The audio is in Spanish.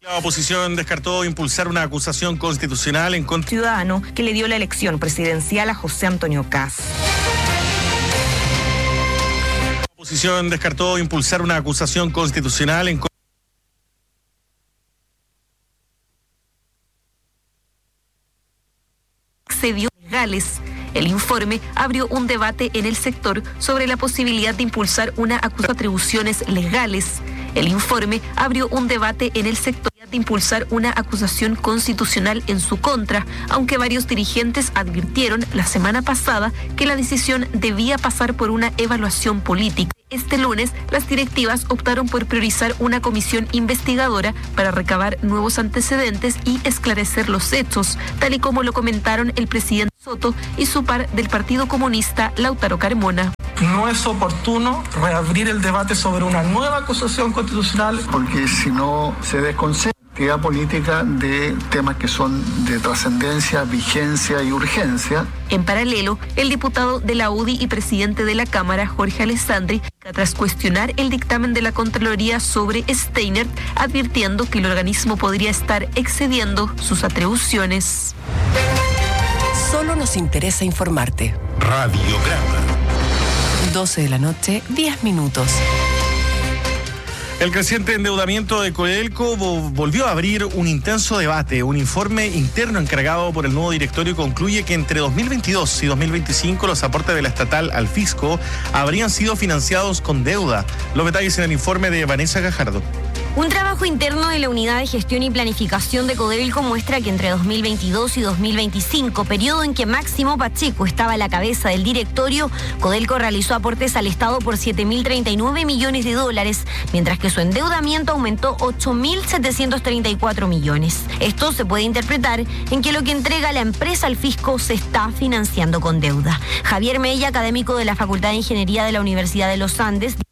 La oposición descartó impulsar una acusación constitucional en contra ciudadano que le dio la elección presidencial a José Antonio Kast. La oposición descartó impulsar una acusación constitucional en excedió legales. El informe abrió un debate en el sector sobre la posibilidad de impulsar una acusación de atribuciones legales. El informe abrió un debate en el sector de impulsar una acusación constitucional en su contra, aunque varios dirigentes advirtieron la semana pasada que la decisión debía pasar por una evaluación política. Este lunes, las directivas optaron por priorizar una comisión investigadora para recabar nuevos antecedentes y esclarecer los hechos, tal y como lo comentaron el presidente Soto y su par del Partido Comunista, Lautaro Carmona. No es oportuno reabrir el debate sobre una nueva acusación constitucional, porque si no se desconcentra la actividad política de temas que son de trascendencia, vigencia y urgencia. En paralelo, el diputado de la UDI y presidente de la Cámara, Jorge Alessandri, tras cuestionar el dictamen de la Contraloría sobre Steinert, advirtiendo que el organismo podría estar excediendo sus atribuciones. Solo nos interesa informarte. Radiograma. 12 de la noche, 10 minutos. El creciente endeudamiento de Codelco volvió a abrir un intenso debate. Un informe interno encargado por el nuevo directorio concluye que entre 2022 y 2025 los aportes de la estatal al fisco habrían sido financiados con deuda. Los detalles en el informe de Vanessa Gajardo. Un trabajo interno de la Unidad de Gestión y Planificación de Codelco muestra que entre 2022 y 2025, periodo en que Máximo Pacheco estaba a la cabeza del directorio, Codelco realizó aportes al Estado por $7.039 millones, mientras que su endeudamiento aumentó 8.734 millones. Esto se puede interpretar en que lo que entrega la empresa al fisco se está financiando con deuda. Javier Mella, académico de la Facultad de Ingeniería de la Universidad de los Andes,